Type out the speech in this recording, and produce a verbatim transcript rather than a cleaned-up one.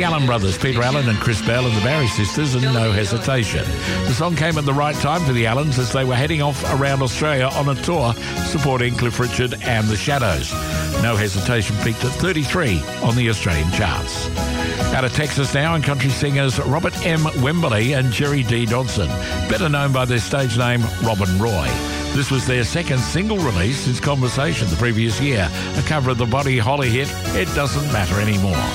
Allen Brothers, Peter Allen and Chris Bell and the Barry Sisters, and No Hesitation. The song came at the right time for the Allens as they were heading off around Australia on a tour supporting Cliff Richard and the Shadows. No Hesitation peaked at thirty-three on the Australian charts. Out of Texas now, and country singers Robert M. Wembley and Jerry D. Dodson, better known by their stage name Robin Roy. This was their second single release since Conversation the previous year, a cover of the Buddy Holly hit It Doesn't Matter Anymore.